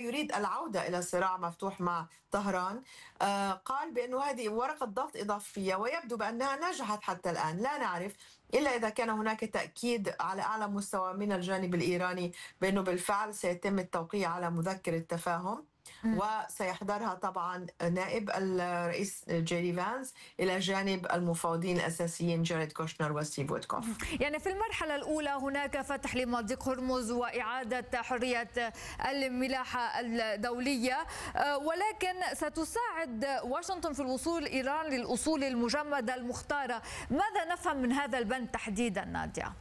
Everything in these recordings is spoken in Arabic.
يريد العودة إلى صراع مفتوح مع طهران. قال بأنه هذه ورقة ضغط إضافية ويبدو بأنها نجحت حتى الآن. لا نعرف إلا إذا كان هناك تأكيد على أعلى مستوى من الجانب الإيراني بأنه بالفعل سيتم التوقيع على مذكرة تفاهم، وسيحضرها طبعا نائب الرئيس جيري فانس إلى جانب المفاوضين الأساسيين جاريد كوشنر وستيف ويتكوف. يعني في المرحلة الأولى هناك فتح لمضيق هرمز وإعادة حرية الملاحة الدولية، ولكن ستساعد واشنطن في الوصول إيران للأصول المجمدة المختارة. ماذا نفهم من هذا البند تحديدا نادية؟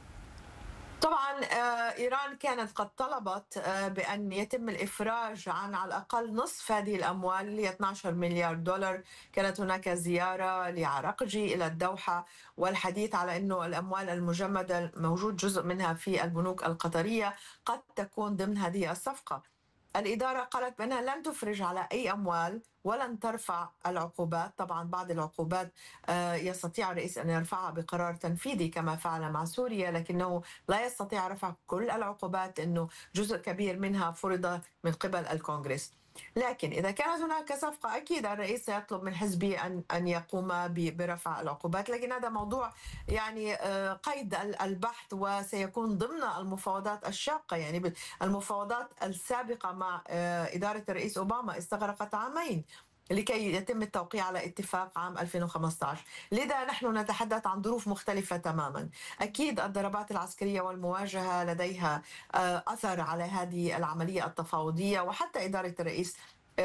طبعا إيران كانت قد طلبت بأن يتم الإفراج عن على الأقل نصف هذه الأموال اللي هي 12 مليار دولار. كانت هناك زيارة لعراقجي إلى الدوحة والحديث على أنه الأموال المجمدة موجود جزء منها في البنوك القطرية قد تكون ضمن هذه الصفقة. الإدارة قالت بأنها لن تفرج على أي أموال ولن ترفع العقوبات. طبعا بعض العقوبات يستطيع الرئيس أن يرفعها بقرار تنفيذي كما فعل مع سوريا، لكنه لا يستطيع رفع كل العقوبات لأنه جزء كبير منها فرض من قبل الكونغرس. لكن إذا كانت هناك صفقة أكيد الرئيس سيطلب من حزبه أن يقوم برفع العقوبات، لكن هذا موضوع يعني قيد البحث وسيكون ضمن المفاوضات الشاقة. يعني المفاوضات السابقة مع إدارة الرئيس أوباما استغرقت عامين لكي يتم التوقيع على اتفاق عام 2015. لذا نحن نتحدث عن ظروف مختلفة تماما. أكيد الضربات العسكرية والمواجهة لديها أثر على هذه العملية التفاوضية، وحتى إدارة الرئيس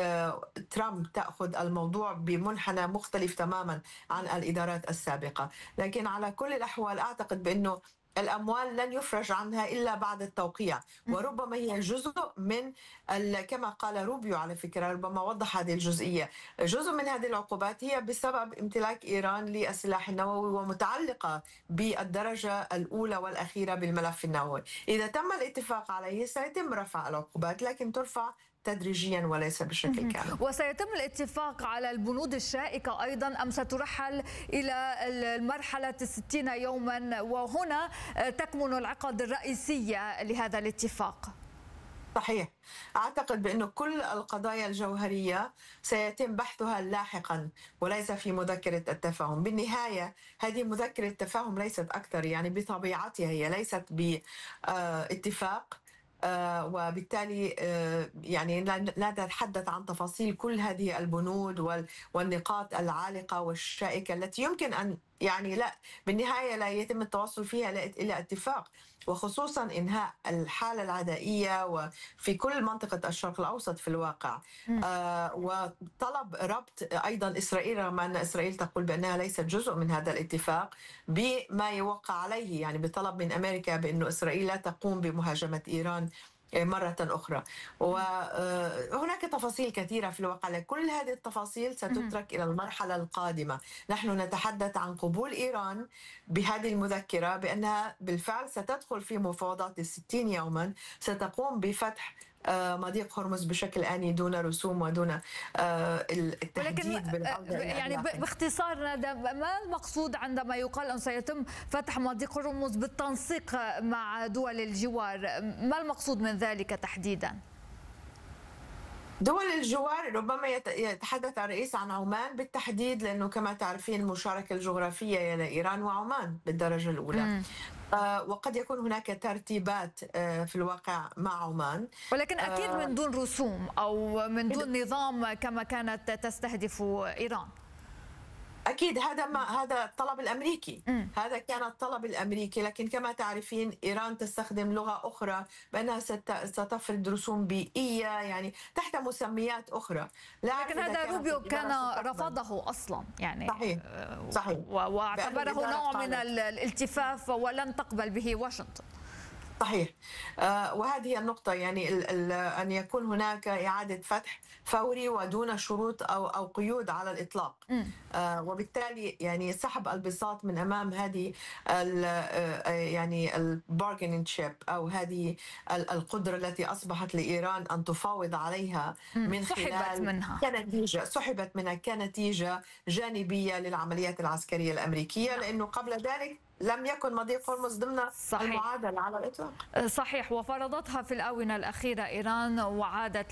ترامب تأخذ الموضوع بمنحنى مختلف تماما عن الإدارات السابقة. لكن على كل الأحوال أعتقد بأنه الأموال لن يفرج عنها إلا بعد التوقيع، وربما هي جزء من كما قال روبيو على فكرة، ربما وضح هذه الجزئية. جزء من هذه العقوبات هي بسبب امتلاك إيران للسلاح النووي ومتعلقة بالدرجة الأولى والأخيرة بالملف النووي. إذا تم الاتفاق عليه سيتم رفع العقوبات، لكن ترفع تدريجيا وليس بشكل كامل. وسيتم الاتفاق على البنود الشائكة أيضا أم سترحل إلى المرحلة 60 يوما وهنا تكمن العقد الرئيسية لهذا الاتفاق؟ صحيح. أعتقد بأنه كل القضايا الجوهرية سيتم بحثها لاحقا وليس في مذكرة التفاهم. بالنهاية هذه مذكرة التفاهم ليست أكثر، يعني بطبيعتها هي ليست باتفاق، وبالتالي يعني لا نتحدث عن تفاصيل كل هذه البنود والنقاط العالقة والشائكة التي يمكن أن يعني لا بالنهاية لا يتم التوصل فيها إلى اتفاق، وخصوصا إنهاء الحالة العدائية وفي كل منطقة الشرق الأوسط في الواقع. وطلب ربط أيضا إسرائيل، رغم أن إسرائيل تقول بأنها ليست جزء من هذا الاتفاق، بما يوقع عليه، يعني بطلب من أمريكا بأنه إسرائيل لا تقوم بمهاجمة إيران مرة أخرى. وهناك تفاصيل كثيرة في الواقع، كل هذه التفاصيل ستترك إلى المرحلة القادمة. نحن نتحدث عن قبول إيران بهذه المذكرة بأنها بالفعل ستدخل في مفاوضات 60 يوما، ستقوم بفتح مضيق هرمز بشكل آني دون رسوم ودون التهديد بالعودة. يعني باختصار ما المقصود عندما يقال أن سيتم فتح مضيق هرمز بالتنسيق مع دول الجوار؟ ما المقصود من ذلك تحديدا؟ دول الجوار ربما يتحدث الرئيس عن عمان بالتحديد، لأنه كما تعرفين المشاركة الجغرافية لإيران وعمان بالدرجة الأولى. وقد يكون هناك ترتيبات في الواقع مع عمان، ولكن أكيد من دون رسوم أو من دون نظام كما كانت تستهدف إيران. أكيد هذا الطلب الأمريكي. هذا كان الطلب الأمريكي، لكن كما تعرفين إيران تستخدم لغة أخرى بأنها ستفرض رسوم بيئية يعني تحت مسميات أخرى. لكن هذا روبيو كان رفضه أصلا، يعني صحيح. واعتبره نوع من الالتفاف ولن تقبل به واشنطن. صحيح. وهذه هي النقطة، يعني أن يكون هناك إعادة فتح فوري ودون شروط أو قيود على الإطلاق. وبالتالي يعني سحب البساط من أمام هذه يعني البارجينينج شيب أو هذه القدرة التي أصبحت لإيران أن تفاوض عليها من خلال سحبت منها كنتيجة جانبية للعمليات العسكرية الأمريكية، لأنه قبل ذلك لم يكن مضيق هرمز ضمن المعادلة على الإطلاق. صحيح. وفرضتها في الآونة الأخيرة إيران وعادت